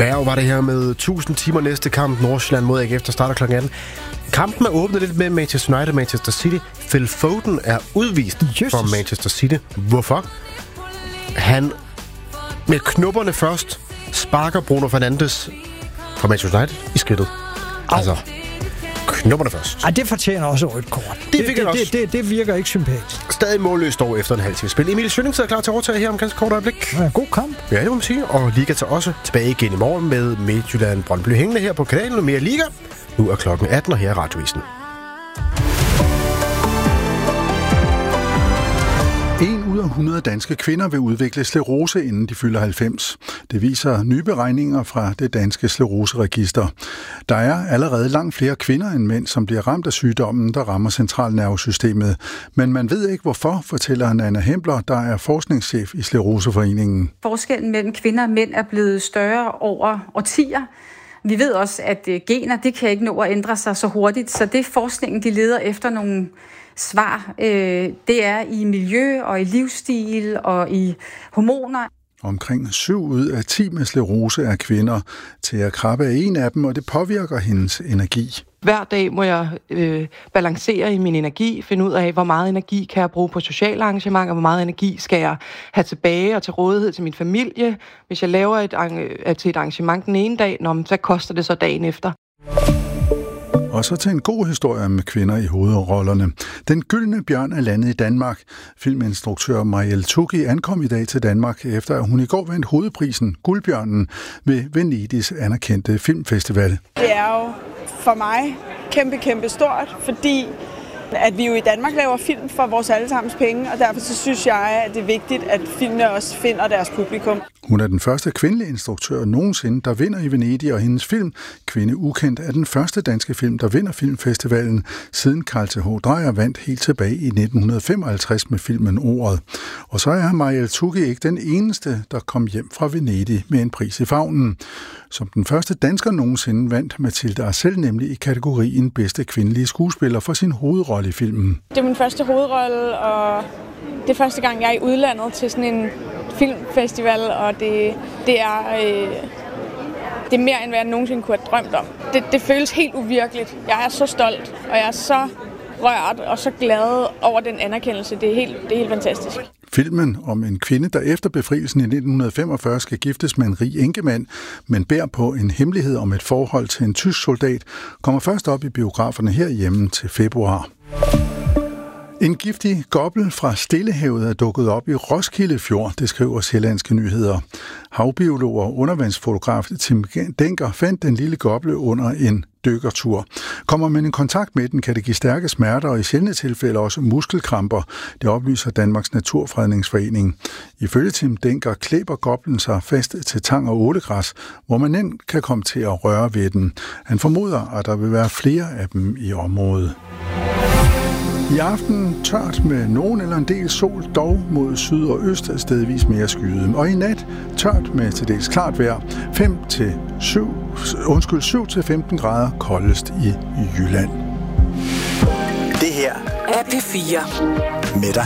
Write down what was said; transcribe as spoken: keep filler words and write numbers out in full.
Berg var det her med tusind timer næste kamp. Nordsjælland mod A G F, der starter klokken atten. Kampen er åbnet lidt med Manchester United og Manchester City. Phil Foden er udvist Jesus. fra Manchester City. Hvorfor? Han med knopperne først sparker Bruno Fernandes fra Manchester United i skridtet. Au. Altså, knopperne først. Ej, det fortjener også et rødt kort. Det, det, det, det, det, det, det virker ikke sympatisk. Stadig målløst dog efter en halv time spil. Emil Schønning sidder klar til at overtage her om ganske kort øjeblik. Ja, god kamp. Ja, det må man sige. Og Liga tager også tilbage igen i morgen med Midtjylland Brøndby hængende her på kanalen og mere Liga. Nu er klokken atten, og her er Radioavisen. En ud af hundrede danske kvinder vil udvikle sklerose, inden de fylder halvfems. Det viser nye beregninger fra det danske skleroseregister. Der er allerede langt flere kvinder end mænd, som bliver ramt af sygdommen, der rammer centralnervesystemet. Men man ved ikke hvorfor, fortæller Nanna Hempler, der er forskningschef i Skleroseforeningen. Forskellen mellem kvinder og mænd er blevet større over årtier. Vi ved også, at gener det kan ikke nå at ændre sig så hurtigt, så det forskningen de leder efter nogle svar, øh, det er i miljø og i livsstil og i hormoner. Omkring syv ud af ti med sklerose er kvinder. Til at krabbe er en af dem, og det påvirker hendes energi. Hver dag må jeg øh, balancere i min energi, finde ud af, hvor meget energi kan jeg bruge på sociale arrangementer, hvor meget energi skal jeg have tilbage og til rådighed til min familie. Hvis jeg laver et, øh, til et arrangement den ene dag, nå, så koster det så dagen efter. Og så til en god historie med kvinder i hovedrollerne. Den gyldne bjørn er landet i Danmark. Filminstruktør Marielle Tuggi ankom i dag til Danmark, efter at hun i går vandt hovedprisen Guldbjørnen ved Venedigs anerkendte filmfestival. Det er jo for mig kæmpe, kæmpe stort, fordi at vi jo i Danmark laver film for vores allesammens penge, og derfor så synes jeg, at det er vigtigt, at filmene også finder deres publikum. Hun er den første kvindelige instruktør nogensinde, der vinder i Venedig, og hendes film, Kvinde Ukendt, er den første danske film, der vinder filmfestivalen, siden Carl Th. Dreyer vandt helt tilbage i nitten femoghalvtreds med filmen Ordet. Og så er Marielle Tuggi ikke den eneste, der kom hjem fra Venedig med en pris i favnen. Som den første dansker nogensinde vandt Mathilde Arcel nemlig i kategorien bedste kvindelige skuespiller for sin hovedrolle i filmen. Det er min første hovedrolle, og det er første gang, jeg er i udlandet til sådan en filmfestival, og det, det er øh, det er mere, end hvad jeg nogensinde kunne have drømt om. Det, det føles helt uvirkeligt. Jeg er så stolt, og jeg er så rørt og så glad over den anerkendelse. Det er helt, det er helt fantastisk. Filmen om en kvinde, der efter befrielsen i nitten femogfyrre skal giftes med en rig enkemand, men bærer på en hemmelighed om et forhold til en tysk soldat, kommer først op i biograferne herhjemme til februar. En giftig gobbel fra Stillehavet er dukket op i Roskilde Fjord, det skriver Sjællandske Nyheder. Havbiolog og undervandsfotograf Tim Denker fandt den lille gobbel under en dykkertur. Kommer man i kontakt med den, kan det give stærke smerter og i sjældne tilfælde også muskelkramper. Det oplyser Danmarks Naturfredningsforening. Ifølge Tim Denker klæber goblen sig fast til tang og ålegræs, hvor man nemt kan komme til at røre ved den. Han formoder, at der vil være flere af dem i området. I aften tørt med nogen eller en del sol, dog mod syd og øst stedvis mere skyet. Og i nat tørt med til dels klart vejr, fem til syv, undskyld, syv til femten grader koldest i Jylland. Det her er P fire med dig.